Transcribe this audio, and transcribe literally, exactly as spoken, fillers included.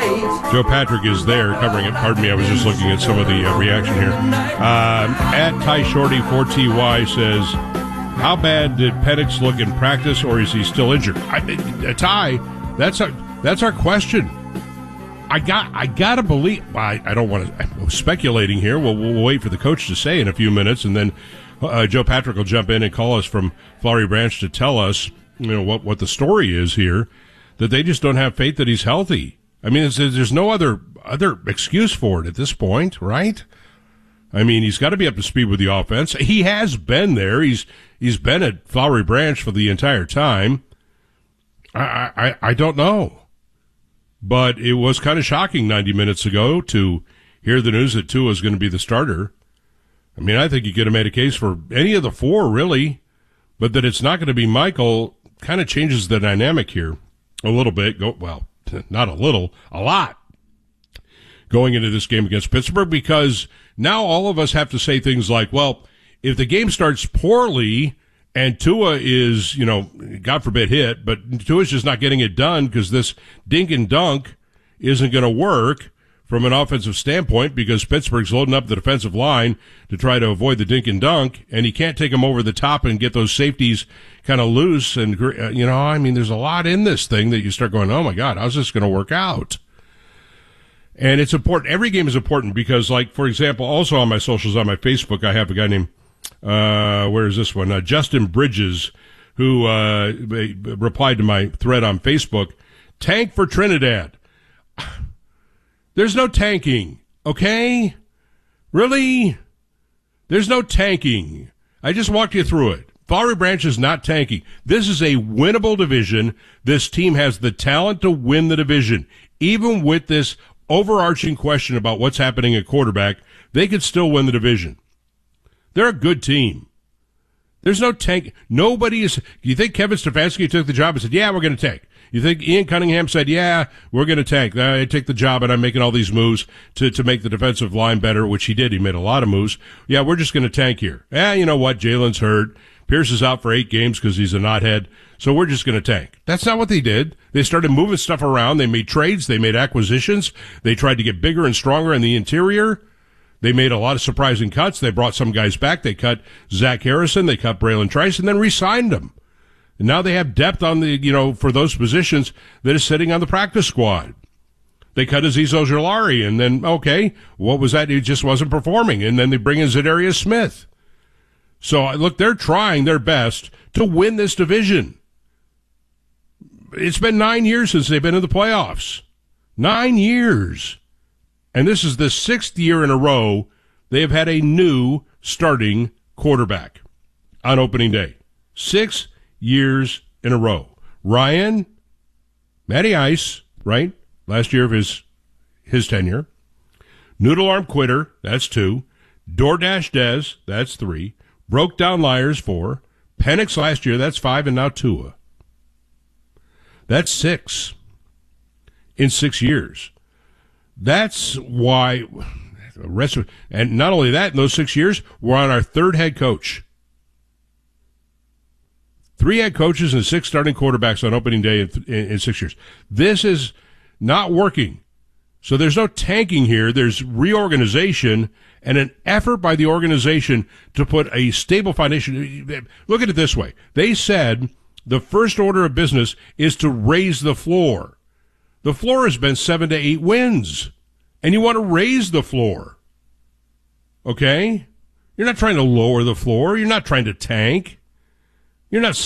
Joe Patrick is there covering it. Pardon me, I was just looking at some of the uh, reaction here. Uh, at Ty Shorty four T Y says, how bad did Penix look in practice, or is he still injured? I, uh, Ty, that's our, that's our question. I got I gotta believe. I, I don't want to. I'm speculating here. We'll, we'll wait for the coach to say in a few minutes, and then uh, Joe Patrick will jump in and call us from Flowery Branch to tell us, you know, what what the story is here. That they just don't have faith that he's healthy. I mean, there's, there's no other other excuse for it at this point, right? I mean, he's got to be up to speed with the offense. He has been there. He's he's been at Flowery Branch for the entire time. I I, I don't know. But it was kind of shocking ninety minutes ago to hear the news that Tua is going to be the starter. I mean, I think you could have made a case for any of the four, really. But that it's not going to be Michael kind of changes the dynamic here a little bit. Go, well, not a little, a lot. Going into this game against Pittsburgh, because now all of us have to say things like, well, if the game starts poorly and Tua is, you know, God forbid hit, but Tua's just not getting it done because this dink and dunk isn't going to work from an offensive standpoint because Pittsburgh's loading up the defensive line to try to avoid the dink and dunk, and he can't take them over the top and get those safeties kind of loose. And, you know, I mean, there's a lot in this thing that you start going, oh, my God, how's this going to work out? And it's important. Every game is important because, like, for example, also on my socials, on my Facebook, I have a guy named, uh, where is this one? Uh, Justin Bridges, who uh, replied to my thread on Facebook, tank for Trinidad. There's no tanking, okay? Really? There's no tanking. I just walked you through it. Flowery Branch is not tanking. This is a winnable division. This team has the talent to win the division. Even with this overarching question about what's happening at quarterback, they could still win the division. They're a good team. There's no tank. Nobody is. Do you think Kevin Stefanski took the job and said, yeah, we're going to tank? You think Ian Cunningham said, yeah, we're going to tank. I take the job and I'm making all these moves to, to make the defensive line better, which he did. He made a lot of moves. Yeah, we're just going to tank here. Yeah, you know what? Jalen's hurt. Pierce is out for eight games because he's a knothead. So we're just going to tank. That's not what they did. They started moving stuff around. They made trades. They made acquisitions. They tried to get bigger and stronger in the interior. They made a lot of surprising cuts. They brought some guys back. They cut Zach Harrison. They cut Braylon Trice and then re-signed them. And now they have depth on the, you know, for those positions that is sitting on the practice squad. They cut Azeez Ojulari, and then, okay, what was that? He just wasn't performing. And then they bring in Zadarius Smith. So, look, they're trying their best to win this division. It's been nine years since they've been in the playoffs. Nine years. And this is the sixth year in a row they have had a new starting quarterback on opening day. Six years in a row. Ryan, Matty Ice, right? Last year of his his tenure. Noodle Arm Quitter, that's two. DoorDash Dez, that's three. Broke Down Liars, four. Penix last year, that's five, and now Tua. That's six in six years. That's why, the rest of, and not only that, in those six years, we're on our third head coach. Three head coaches and six starting quarterbacks on opening day in, in, in six years. This is not working. So there's no tanking here. There's reorganization and an effort by the organization to put a stable foundation. Look at it this way. They said the first order of business is to raise the floor. The floor has been seven to eight wins, and you want to raise the floor. Okay? You're not trying to lower the floor. You're not trying to tank. You're not